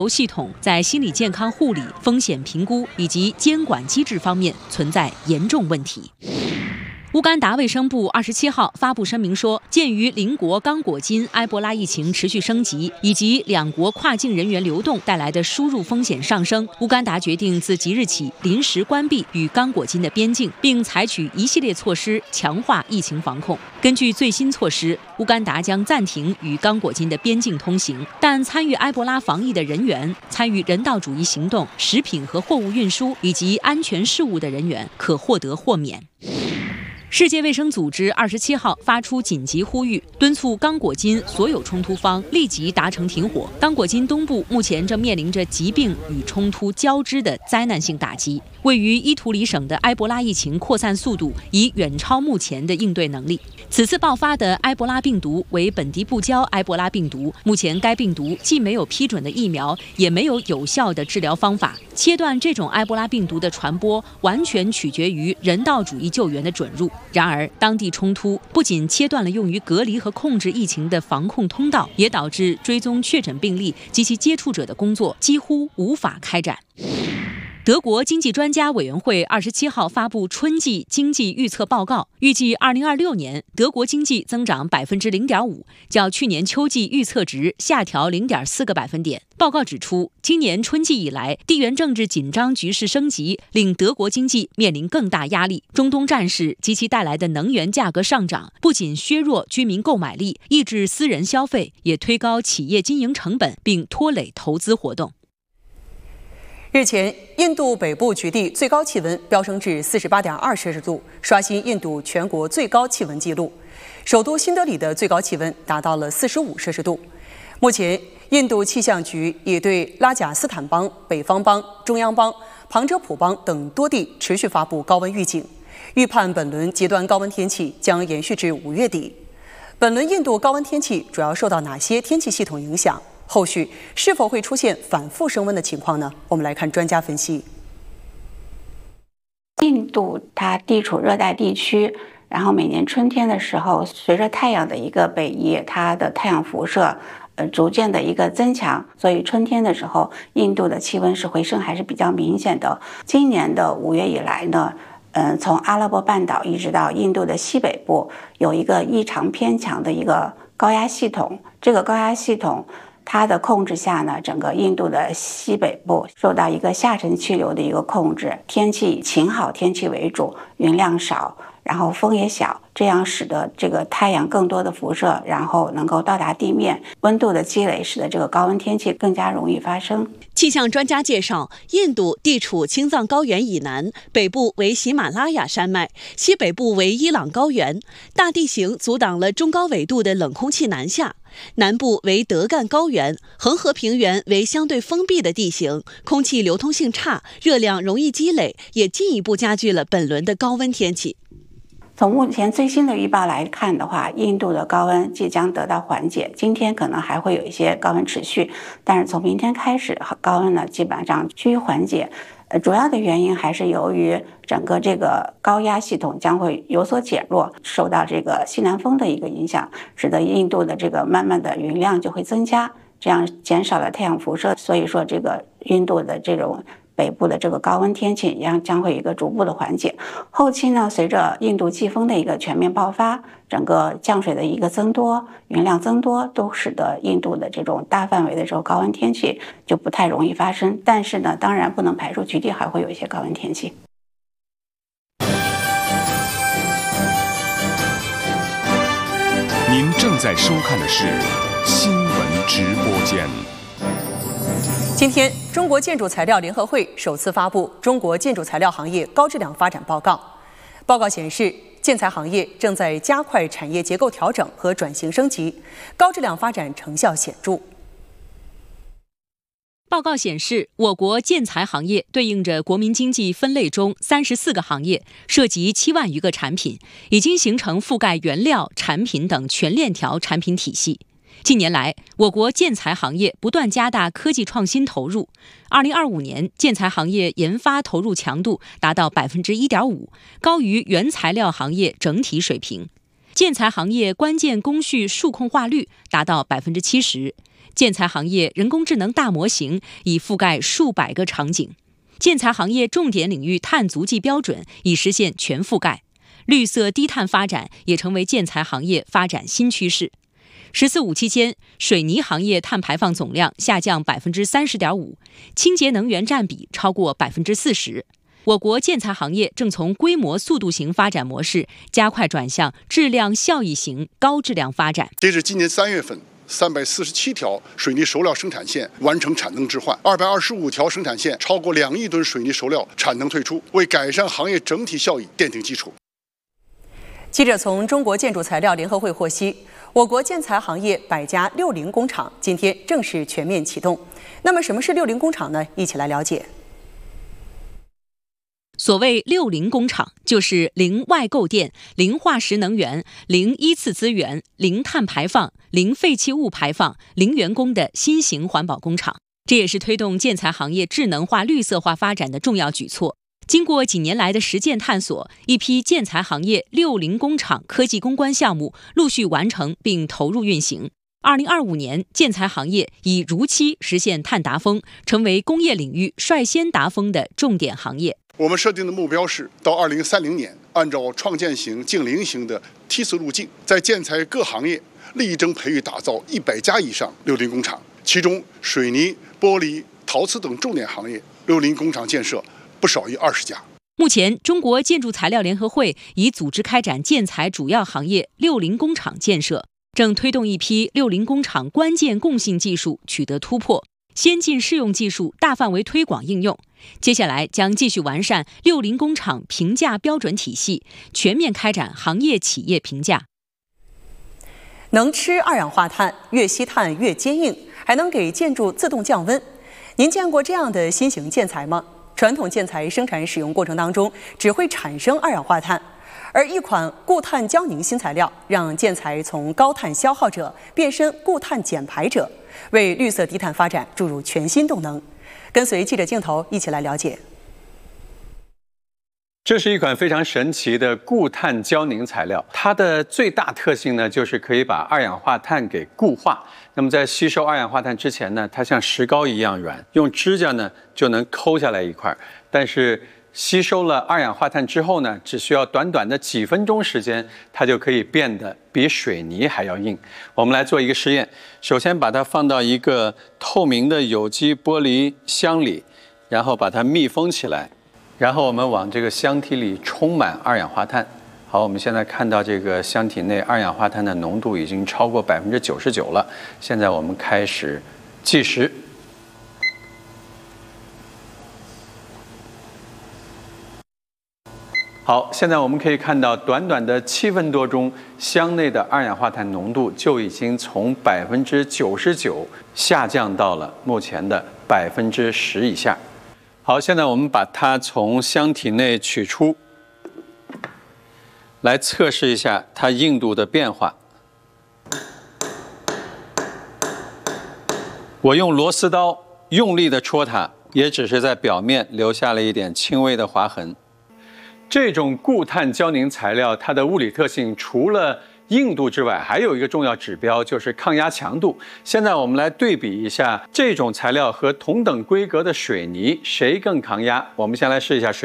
系统在心理健康护理、风险评估以及监管机制方面存在严重问题。乌干达卫生部27号发布声明说，鉴于邻国刚果金埃博拉疫情持续升级，以及两国跨境人员流动带来的输入风险上升，乌干达决定自即日起临时关闭与刚果金的边境，并采取一系列措施强化疫情防控。根据最新措施，乌干达将暂停与刚果金的边境通行，但参与埃博拉防疫的人员、参与人道主义行动、食品和货物运输以及安全事务的人员可获得豁免。世界卫生组织27号发出紧急呼吁，敦促刚果金所有冲突方立即达成停火。刚果金东部目前正面临着疾病与冲突交织的灾难性打击，位于伊图里省的埃博拉疫情扩散速度已远超目前的应对能力。此次爆发的埃博拉病毒为本地不交埃博拉病毒，目前该病毒既没有批准的疫苗，也没有有效的治疗方法。切断这种埃博拉病毒的传播，完全取决于人道主义救援的准入。然而，当地冲突不仅切断了用于隔离和控制疫情的防控通道，也导致追踪确诊病例及其接触者的工作几乎无法开展。德国经济专家委员会27号发布春季经济预测报告，预计2026年德国经济增长0.5%，较去年秋季预测值下调0.4个百分点。报告指出，今年春季以来，地缘政治紧张局势升级，令德国经济面临更大压力。中东战事及其带来的能源价格上涨，不仅削弱居民购买力，抑制私人消费，也推高企业经营成本，并拖累投资活动。 日前，印度北部局地最高气温飙升至48.2摄氏度，刷新印度全国最高气温纪录。首都新德里的最高气温达到了45摄氏度。目前，印度气象局已对拉贾斯坦邦、北方邦、中央邦、旁遮普邦等多地持续发布高温预警，预判本轮极端高温天气将延续至5月底。本轮印度高温天气主要受到哪些天气系统影响？后续是否会出现反复升温的情况呢？我们来看专家分析。 印度它地处热带地区，然后每年春天的时候，随着太阳的一个北移，它的太阳辐射逐渐的一个增强，所以春天的时候，印度的气温是回升还是比较明显的。今年的5月以来呢，从阿拉伯半岛一直到印度的西北部，有一个异常偏强的一个高压系统，这个高压系统它的控制下呢，整个印度的西北部受到一个下沉气流的一个控制，天气以晴好天气为主，云量少，然后风也小，这样使得这个太阳更多的辐射，然后能够到达地面，温度的积累使得这个高温天气更加容易发生。 气象专家介绍，印度地处青藏高原以南，北部为喜马拉雅山脉，西北部为伊朗高原，大地形阻挡了中高纬度的冷空气南下。南部为德干高原，恒河平原为相对封闭的地形，空气流通性差，热量容易积累，也进一步加剧了本轮的高温天气。 从目前最新的预报来看的话，印度的高温即将得到缓解，今天可能还会有一些高温持续，但是从明天开始，高温呢基本上趋于缓解。主要的原因还是由于整个这个高压系统将会有所减弱，受到这个西南风的一个影响，使得印度的这个慢慢的云量就会增加，这样减少了太阳辐射，所以说这个印度的这种北部的这个高温天气将会有一个逐步的缓解。后期呢，随着印度季风的一个全面爆发，整个降水的一个增多，云量增多，都使得印度的这种大范围的这种高温天气就不太容易发生。但是呢，当然不能排除局地还会有一些高温天气。 您正在收看的是新闻直播间。 今天，中国建筑材料联合会首次发布《中国建筑材料行业高质量发展报告》。报告显示，建材行业正在加快产业结构调整和转型升级，高质量发展成效显著。 报告显示，我国建材行业对应着国民经济分类中34个行业，涉及7万余个产品，已经形成覆盖原料、产品等全链条产品体系。近年来，我国建材行业不断加大科技创新投入。2025年，建材行业研发投入强度达到1.5%，高于原材料行业整体水平。建材行业关键工序数控化率达到70%， 建材行业人工智能大模型已覆盖数百个场景，建材行业重点领域碳足迹标准已实现全覆盖，绿色低碳发展也成为建材行业发展新趋势。“14·5”期间，水泥行业碳排放总量下降30.5%，清洁能源占比超过40%。我国建材行业正从规模速度型发展模式加快转向质量效益型高质量发展。 截至今年3月份，347条水泥熟料生产线完成产能置换，225条生产线超过2亿吨水泥熟料产能退出，为改善行业整体效益奠定基础。 记者从中国建筑材料联合会获悉，我国建材行业100家60工厂今天正式全面启动。那么，什么是60工厂呢？一起来了解。 所谓60工厂，就是零外购电、零化石能源、零依次资源、零碳排放、零废弃物排放、零员工的新型环保工厂。这也是推动建材行业智能化、绿色化发展的重要举措。经过几年来的实践探索，一批建材行业60工厂科技攻关项目陆续完成并投入运行。2025年，建材行业已如期实现碳达峰，成为工业领域率先达峰的重点行业。 我们设定的目标是，到2030年，按照创建型、净零型的梯次路径，在建材各行业力争培育打造100家以上60工厂，其中水泥、玻璃、陶瓷等重点行业60工厂建设不少于20家。 目前，中国建筑材料联合会已组织开展建材主要行业60工厂建设，正推动一批60工厂关键共性技术取得突破，先进适用技术大范围推广应用。接下来将继续完善60工厂评价标准体系，全面开展行业企业评价。 能吃二氧化碳，越吸碳越坚硬，还能给建筑自动降温。您见过这样的新型建材吗？传统建材生产使用过程当中只会产生二氧化碳，而一款固碳胶凝新材料让建材从高碳消耗者变身固碳减排者，为绿色低碳发展注入全新动能。跟随记者镜头一起来了解。 这是一款非常神奇的固碳胶凝材料，它的最大特性呢，就是可以把二氧化碳给固化。那么在吸收二氧化碳之前呢，它像石膏一样软，用指甲呢就能抠下来一块。但是吸收了二氧化碳之后呢，只需要短短的几分钟时间，它就可以变得比水泥还要硬。我们来做一个实验，首先把它放到一个透明的有机玻璃箱里，然后把它密封起来。然后我们往这个箱体里充满二氧化碳。好，我们现在看到这个箱体内二氧化碳的浓度已经超过99%了。现在我们开始计时。好，现在我们可以看到，短短的7分多钟，箱内的二氧化碳浓度就已经从99%下降到了目前的10%以下。好，现在我们把它从箱体内取出，来测试一下它硬度的变化。我用螺丝刀用力的戳它，也只是在表面留下了一点轻微的划痕。这种固碳胶凝材料，它的物理特性除了硬度之外，还有一个重要指标就是抗压强度。现在我们来对比一下这种材料和同等规格的水泥，谁更抗压？我们先来试一下水。